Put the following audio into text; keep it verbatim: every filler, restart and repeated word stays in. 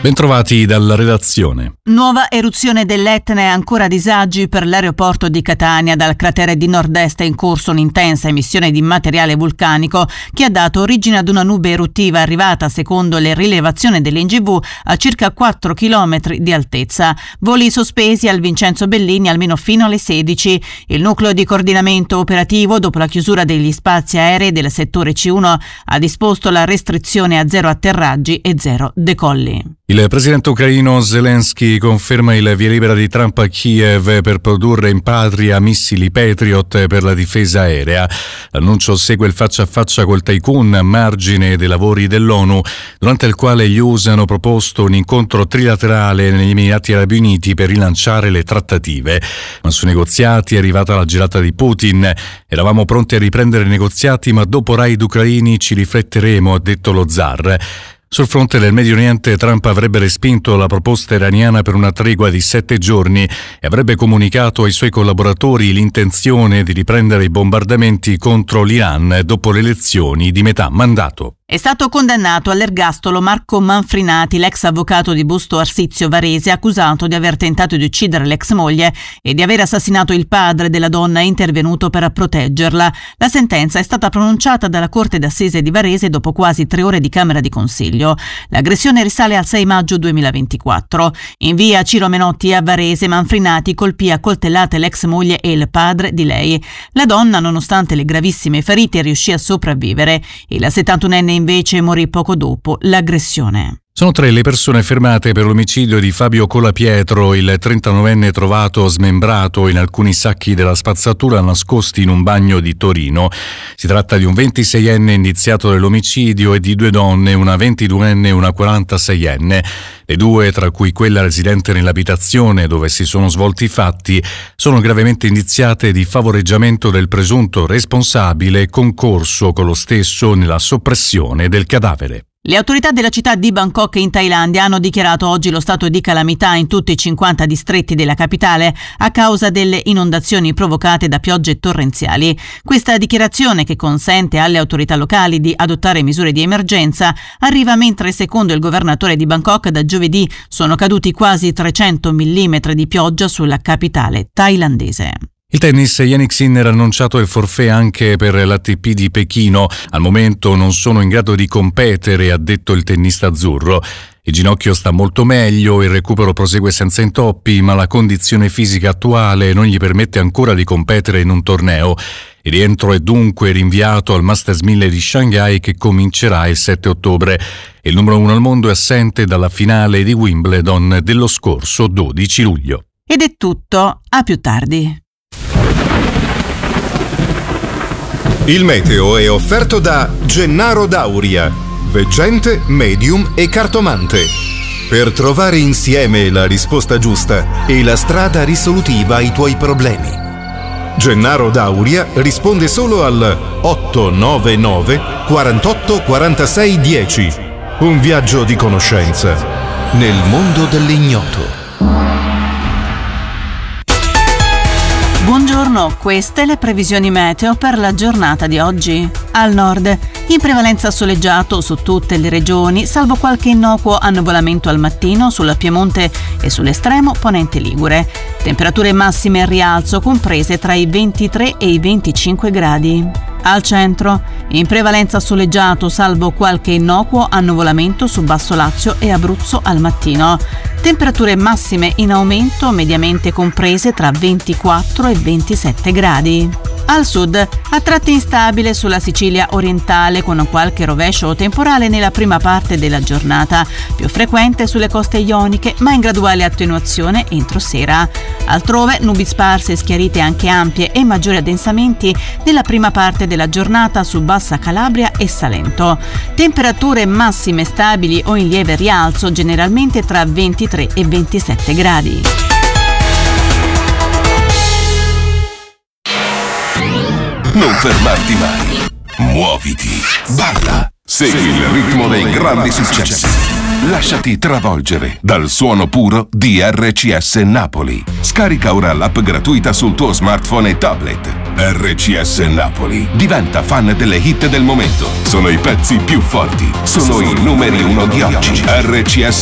Bentrovati dalla redazione. Nuova eruzione dell'Etna e ancora disagi per l'aeroporto di Catania. Dal cratere di nord-est è in corso un'intensa emissione di materiale vulcanico che ha dato origine ad una nube eruttiva arrivata, secondo le rilevazioni dell'N G V, a circa quattro chilometri di altezza. Voli sospesi al Vincenzo Bellini almeno fino alle sedici. Il nucleo di coordinamento operativo, dopo la chiusura degli spazi aerei del settore C uno, ha disposto la restrizione a zero atterraggi e zero decolli. Il presidente ucraino Zelensky conferma il via libera di Trump a Kiev per produrre in patria missili Patriot per la difesa aerea. L'annuncio segue il faccia a faccia col tycoon a margine dei lavori dell'ONU, durante il quale gli U S hanno proposto un incontro trilaterale negli Emirati Arabi Uniti per rilanciare le trattative. Ma sui negoziati è arrivata la gelata di Putin. Eravamo pronti a riprendere i negoziati, ma dopo raid ucraini ci rifletteremo, ha detto lo zar. Sul fronte del Medio Oriente, Trump avrebbe respinto la proposta iraniana per una tregua di sette giorni e avrebbe comunicato ai suoi collaboratori l'intenzione di riprendere i bombardamenti contro l'Iran dopo le elezioni di metà mandato. È stato condannato all'ergastolo Marco Manfrinati, l'ex avvocato di Busto Arsizio Varese, accusato di aver tentato di uccidere l'ex moglie e di aver assassinato il padre della donna intervenuto per proteggerla. La sentenza è stata pronunciata dalla Corte d'Assise di Varese dopo quasi tre ore di Camera di Consiglio. L'aggressione risale al sei maggio duemilaventiquattro. In via Ciro Menotti a Varese, Manfrinati colpì a coltellate l'ex moglie e il padre di lei. La donna, nonostante le gravissime ferite, riuscì a sopravvivere. Il settantunenne invece morì poco dopo l'aggressione. Sono tre le persone fermate per l'omicidio di Fabio Colapietro, il trentanovenne trovato smembrato in alcuni sacchi della spazzatura nascosti in un bagno di Torino. Si tratta di un ventiseienne indiziato dell'omicidio e di due donne, una ventiduenne e una quarantaseienne. Le due, tra cui quella residente nell'abitazione dove si sono svolti i fatti, sono gravemente indiziate di favoreggiamento del presunto responsabile e concorso con lo stesso nella soppressione del cadavere. Le autorità della città di Bangkok in Thailandia hanno dichiarato oggi lo stato di calamità in tutti i cinquanta distretti della capitale a causa delle inondazioni provocate da piogge torrenziali. Questa dichiarazione, che consente alle autorità locali di adottare misure di emergenza, arriva mentre, secondo il governatore di Bangkok, da giovedì sono caduti quasi trecento millimetri di pioggia sulla capitale thailandese. Il tennis, Jannik Sinner ha annunciato il forfait anche per l'A T P di Pechino. Al momento non sono in grado di competere, ha detto il tennista azzurro. Il ginocchio sta molto meglio, il recupero prosegue senza intoppi, ma la condizione fisica attuale non gli permette ancora di competere in un torneo. Il rientro è dunque rinviato al Masters mille di Shanghai, che comincerà il sette ottobre. Il numero uno al mondo è assente dalla finale di Wimbledon dello scorso dodici luglio. Ed è tutto, a più tardi. Il meteo è offerto da Gennaro Dauria, veggente, medium e cartomante. Per trovare insieme la risposta giusta e la strada risolutiva ai tuoi problemi. Gennaro Dauria risponde solo al otto nove nove quarantotto quarantasei dieci. Un viaggio di conoscenza nel mondo dell'ignoto. Buongiorno, queste le previsioni meteo per la giornata di oggi. Al nord, in prevalenza soleggiato su tutte le regioni, salvo qualche innocuo annuvolamento al mattino sulla Piemonte e sull'estremo ponente ligure. Temperature massime in rialzo comprese tra i ventitré e i venticinque gradi. Al centro, in prevalenza soleggiato salvo qualche innocuo annuvolamento su Basso Lazio e Abruzzo al mattino. Temperature massime in aumento mediamente comprese tra ventiquattro e ventisette gradi. Al sud, a tratti instabile sulla Sicilia orientale con qualche rovescio temporale nella prima parte della giornata, più frequente sulle coste ioniche ma in graduale attenuazione entro sera. Altrove nubi sparse, schiarite anche ampie e maggiori addensamenti nella prima parte della giornata su Bassa Calabria e Salento. Temperature massime stabili o in lieve rialzo generalmente tra ventitré e ventisette gradi. Non fermarti mai. Muoviti. Balla. Segui il ritmo dei grandi successi. Lasciati travolgere dal suono puro di R C S Napoli. Scarica ora l'app gratuita sul tuo smartphone e tablet. R C S Napoli. Diventa fan delle hit del momento. Sono i pezzi più forti. Sono i numeri uno di oggi. R C S